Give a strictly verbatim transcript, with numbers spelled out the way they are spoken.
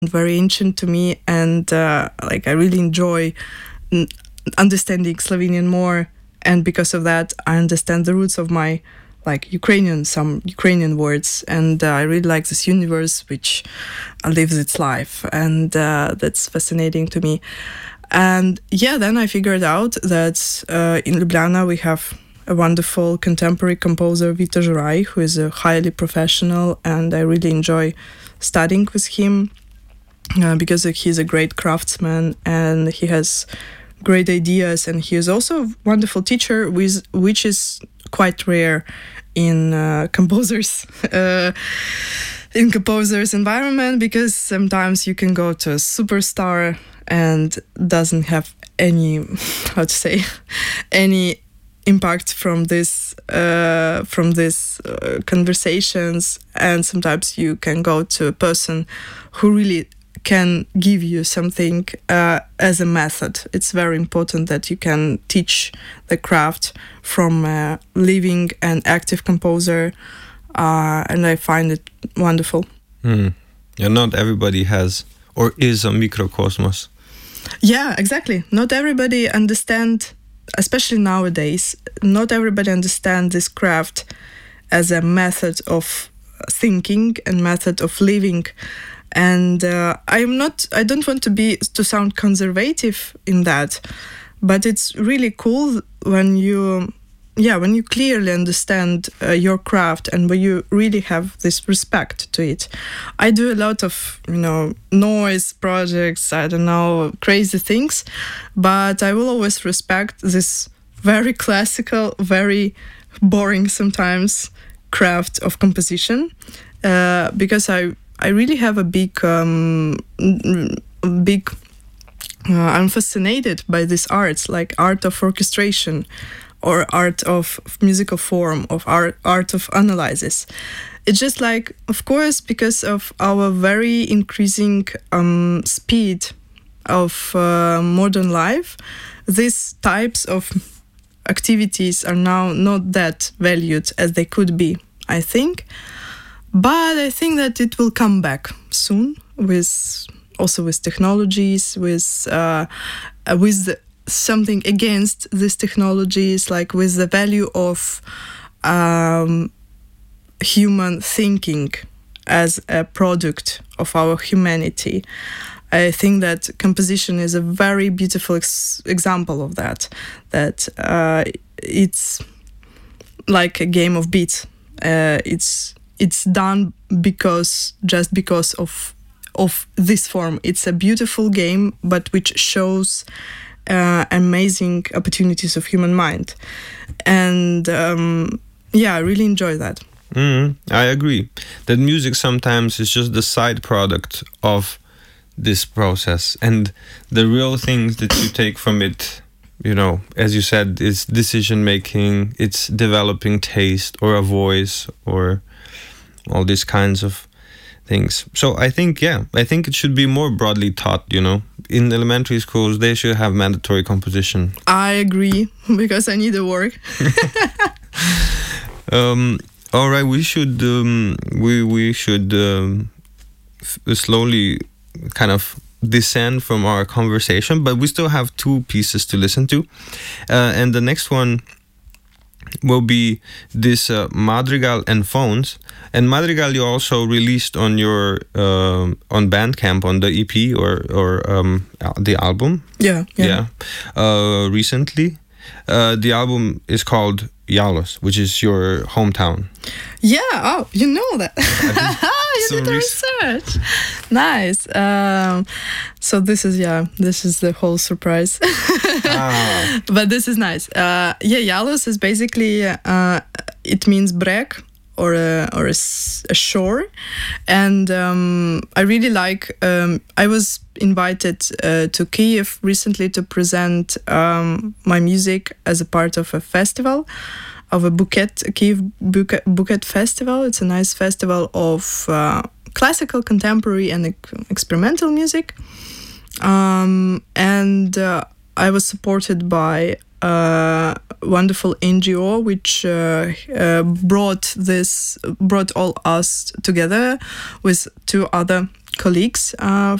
very ancient to me, and uh, like I really enjoy n- understanding Slovenian more, and because of that I understand the roots of my like Ukrainian, some Ukrainian words, and uh, I really like this universe which lives its life, and uh, that's fascinating to me. And yeah, then I figured out that uh, in Ljubljana we have a wonderful contemporary composer, Vito Žuraj, who is a highly professional, and I really enjoy studying with him uh, because he's a great craftsman and he has great ideas, and he is also a wonderful teacher, with which is quite rare in uh, composers uh, in composers environment, because sometimes you can go to a superstar and doesn't have any how to say any impact from this uh, from these uh, conversations, and sometimes you can go to a person who really can give you something uh, as a method. It's very important that you can teach the craft from a living and active composer, uh, and I find it wonderful. Mm. Yeah, not everybody has or is a microcosmos. Yeah, exactly. Not everybody understand, especially nowadays, not everybody understand this craft as a method of thinking and method of living. And uh, I'm not, I don't want to be, to sound conservative in that, but it's really cool when you, yeah, when you clearly understand uh, your craft and when you really have this respect to it. I do a lot of, you know, noise projects, I don't know, crazy things, but I will always respect this very classical, very boring sometimes craft of composition, uh, because I I really have a big, um, big. Uh, I'm fascinated by these arts, like art of orchestration, or art of musical form, of art, art of analysis. It's just like, of course, because of our very increasing um, speed of uh, modern life, these types of activities are now not that valued as they could be, I think. But I think that it will come back soon, with also with technologies, with uh, with the, something against these technologies, like with the value of um, human thinking as a product of our humanity. I think that composition is a very beautiful ex- example of that. That uh, it's like a game of beats. Uh, it's It's done because just because of of this form. It's a beautiful game, but which shows uh, amazing opportunities of human mind, and um, yeah, I really enjoy that. Mm, I agree that music sometimes is just the side product of this process, and the real things that you take from it, you know, as you said, is decision making. It's developing taste or a voice or all these kinds of things. So I think, yeah, I think it should be more broadly taught, you know. In elementary schools, they should have mandatory composition. I agree, because I need the work. um, all right, we should, um, we, we should um, f- slowly kind of descend from our conversation, but we still have two pieces to listen to. Uh, and the next one will be this uh, Madrigal and Phones. And Madrigal you also released on your uh, on Bandcamp, on the E P or or um, the album. Yeah, yeah. yeah. Uh, recently, uh, the album is called Jalos, which is your hometown. Yeah. Oh, you know that. You did the research. Nice. Um, so this is yeah, this is the whole surprise. ah. But this is nice. Uh, yeah, Jalos is basically uh, it means breg, or a or a, a shore, and um, I really like. Um, I was invited uh, to Kyiv recently to present um, my music as a part of a festival, of a Buket Kyiv Buket, Buket Festival. It's a nice festival of uh, classical, contemporary, and experimental music, um, and uh, I was supported by a wonderful N G O which uh, uh, brought this brought all us together with two other colleagues uh,